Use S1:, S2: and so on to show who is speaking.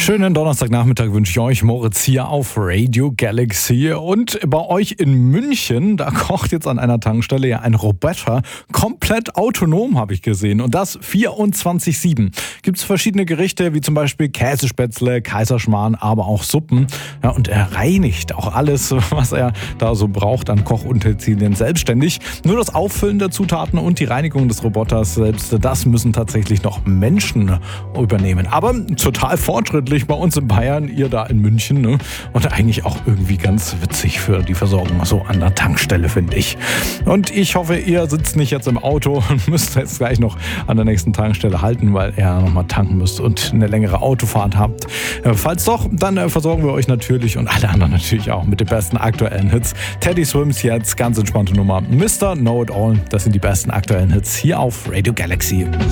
S1: Schönen Donnerstagnachmittag wünsche ich euch. Moritz hier auf Radio Galaxy. Und bei euch in München, da kocht jetzt an einer Tankstelle ja ein Roboter. Komplett autonom, habe ich gesehen. Und das 24/7. Gibt es verschiedene Gerichte, wie zum Beispiel Käsespätzle, Kaiserschmarrn, aber auch Suppen. Ja, und er reinigt auch alles, was er da so braucht an Kochutensilien selbstständig. Nur das Auffüllen der Zutaten und die Reinigung des Roboters selbst, das müssen tatsächlich noch Menschen übernehmen. Aber total fortschrittlich bei uns in Bayern, ihr da in München, ne? Und eigentlich auch irgendwie ganz witzig für die Versorgung so an der Tankstelle, finde ich. Und ich hoffe, ihr sitzt nicht jetzt im Auto und müsst jetzt gleich noch an der nächsten Tankstelle halten, weil ihr nochmal tanken müsst und eine längere Autofahrt habt. Falls doch, dann versorgen wir euch natürlich und alle anderen natürlich auch mit den besten aktuellen Hits. Teddy Swims jetzt, ganz entspannte Nummer. Mr. Know It All, das sind die besten aktuellen Hits hier auf Radio Galaxy.